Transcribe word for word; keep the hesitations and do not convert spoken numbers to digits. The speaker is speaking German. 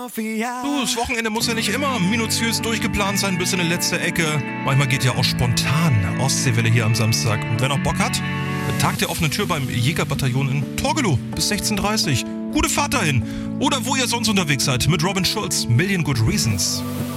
Du, das Wochenende muss ja nicht immer minutiös durchgeplant sein bis in die letzte Ecke. Manchmal geht ja auch spontan Ostseewelle hier am Samstag. Und wer noch Bock hat, Tag der offenen Tür beim Jägerbataillon in Torgelow bis sechzehn Uhr dreißig. Gute Fahrt dahin. Oder wo ihr sonst unterwegs seid mit Robin Schulz, Million Good Reasons.